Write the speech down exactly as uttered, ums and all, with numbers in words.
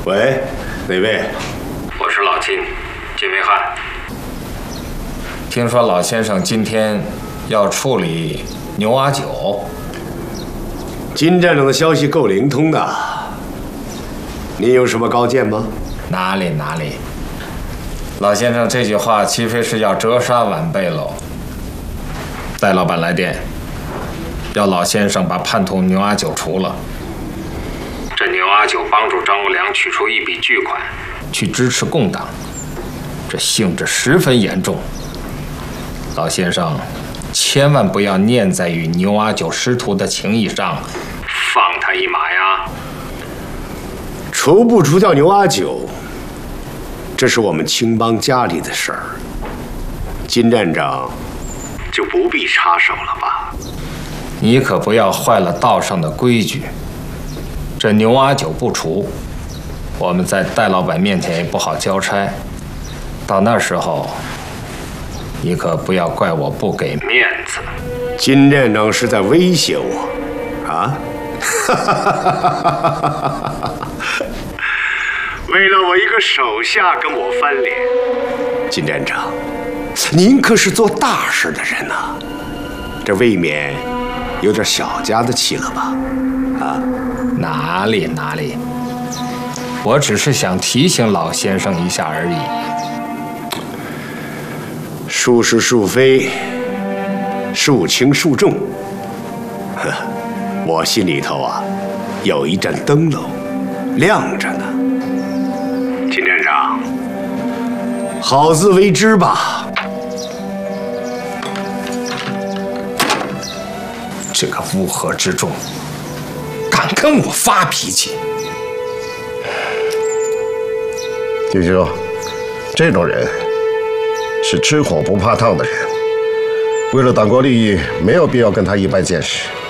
喂，哪位？ 我是老金，金维汉。听说老先生今天要处理牛蛙酒。 金站长的消息够灵通的，您有什么高见吗？ 哪里哪里，老先生这句话岂非是要折杀晚辈喽？戴老板来电，要老先生把叛徒牛蛙酒除了。这牛蛙酒帮助张无良取出一笔巨款，去支持共党，这性质十分严重。老先生，千万不要念在与牛蛙酒师徒的情谊上，放他一马呀！ 除不除掉牛蛙酒，这是我们青帮家里的事儿，金站长就不必插手了吧？ 你可不要坏了道上的规矩。这牛蛙酒不除，我们在戴老板面前也不好交差。到那时候，你可不要怪我不给面子。 金站长是在威胁我，啊？为了我一个手下跟我翻脸，金站长，您可是做大事的人呐、啊，这未免有点小家子气了吧？啊？ 哪里哪里，我只是想提醒老先生一下而已。 孰是孰非，孰轻孰重，呵，我心里头啊有一盏灯笼亮着呢。金站长，好自为之吧。 这个乌合之众，敢跟我发脾气！ 弟兄，这种人是吃火不怕烫的人，为了党国利益，没有必要跟他一般见识。